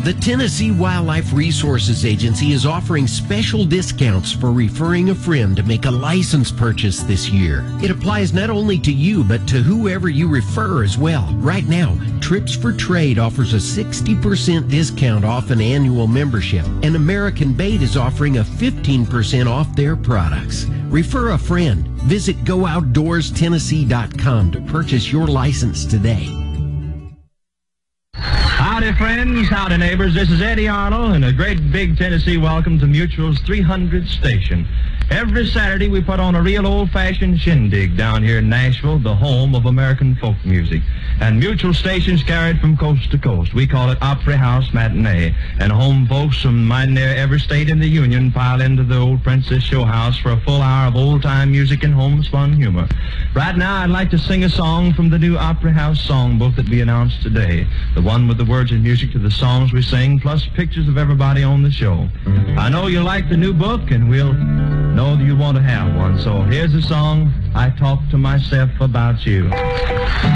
The Tennessee Wildlife Resources Agency is offering special discounts for referring a friend to make a license purchase this year. It applies not only to you, but to whoever you refer as well. Right now, Trips for Trade offers a 60% discount off an annual membership, and American Bait is offering a 15% off their products. Refer a friend. Visit GoOutdoorsTennessee.com to purchase your license today. Howdy, friends. Howdy, neighbors. This is Eddie Arnold, and a great big Tennessee welcome to Mutual's 300th station. Every Saturday, we put on a real old-fashioned shindig down here in Nashville, the home of American folk music. And Mutual stations carried from coast to coast. We call it Opry House Matinee. And home folks from mighty near every state in the Union pile into the old Princess Show House for a full hour of old-time music and homespun humor. Right now, I'd like to sing a song from the new Opry House songbook that we announced today. The one with the words and music to the songs we sing, plus pictures of everybody on the show. I know you like the new book, and we'll know that you want to have one. So here's a song, I Talk to Myself About You.